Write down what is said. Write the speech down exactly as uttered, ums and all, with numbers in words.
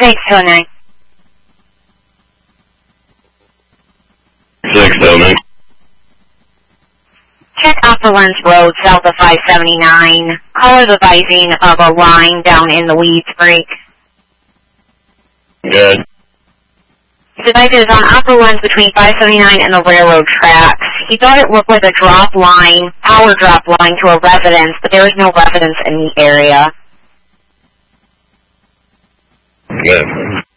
six oh nine. six oh nine. Check Upper Lens Road, south of five seventy-nine. Caller advising of a line down in the weeds break. Good. The device is on Upper Lens between five seventy-nine and the railroad tracks. He thought it looked like a drop line, power drop line to a residence, but there was no residence in the area. Good.